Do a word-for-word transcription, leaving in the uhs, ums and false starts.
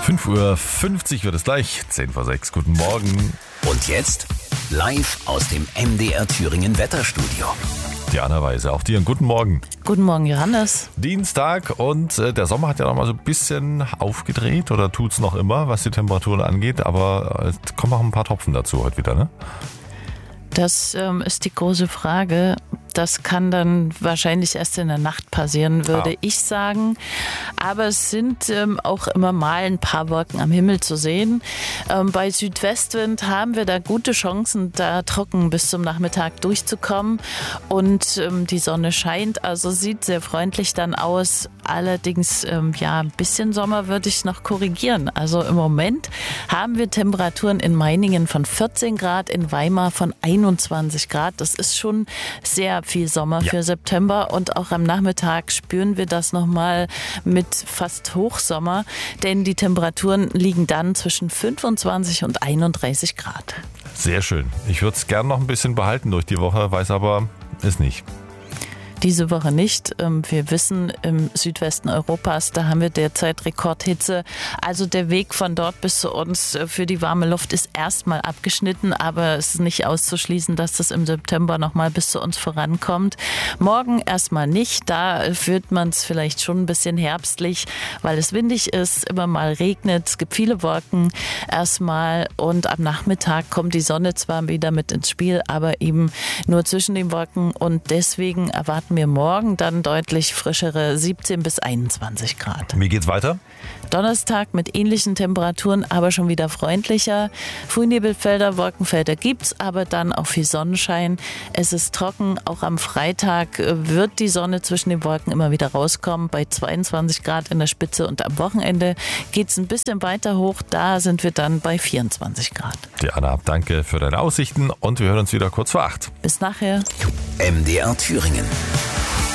fünf Uhr fünfzig wird es gleich, zehn vor sechs. Guten Morgen. Und jetzt live aus dem M D R Thüringen Wetterstudio. Diana Weise, auch dir einen guten Morgen. Guten Morgen, Johannes. Dienstag und äh, der Sommer hat ja noch mal so ein bisschen aufgedreht oder tut's noch immer, was die Temperaturen angeht, aber äh, kommen noch ein paar Tropfen dazu heute wieder, ne? Das ähm, ist die große Frage. Das kann dann wahrscheinlich erst in der Nacht passieren, würde ah. ich sagen. Aber es sind ähm, auch immer mal ein paar Wolken am Himmel zu sehen. Ähm, bei Südwestwind haben wir da gute Chancen, da trocken bis zum Nachmittag durchzukommen. Und ähm, die Sonne scheint, also sieht sehr freundlich dann aus. Allerdings, ähm, ja, ein bisschen Sommer würde ich noch korrigieren. Also im Moment haben wir Temperaturen in Meiningen von vierzehn Grad, in Weimar von einundzwanzig Grad. Das ist schon sehr viel Sommer ja. für September, und auch am Nachmittag spüren wir das nochmal mit fast Hochsommer, denn die Temperaturen liegen dann zwischen fünfundzwanzig und einunddreißig Grad. Sehr schön. Ich würde es gern noch ein bisschen behalten durch die Woche, weiß aber, ist nicht. Diese Woche nicht. Wir wissen, im Südwesten Europas, da haben wir derzeit Rekordhitze. Also der Weg von dort bis zu uns für die warme Luft ist erstmal abgeschnitten, aber es ist nicht auszuschließen, dass das im September nochmal bis zu uns vorankommt. Morgen erstmal nicht. Da fühlt man es vielleicht schon ein bisschen herbstlich, weil es windig ist, immer mal regnet. Es gibt viele Wolken erstmal, und am Nachmittag kommt die Sonne zwar wieder mit ins Spiel, aber eben nur zwischen den Wolken, und deswegen erwarten wir morgen dann deutlich frischere siebzehn bis einundzwanzig Grad. Wie geht's weiter? Donnerstag mit ähnlichen Temperaturen, aber schon wieder freundlicher. Frühnebelfelder, Wolkenfelder gibt's, aber dann auch viel Sonnenschein. Es ist trocken. Auch am Freitag wird die Sonne zwischen den Wolken immer wieder rauskommen, bei zweiundzwanzig Grad in der Spitze, und am Wochenende geht's ein bisschen weiter hoch. Da sind wir dann bei vierundzwanzig Grad. Diana, danke für deine Aussichten, und wir hören uns wieder kurz vor acht. Bis nachher. M D R Thüringen.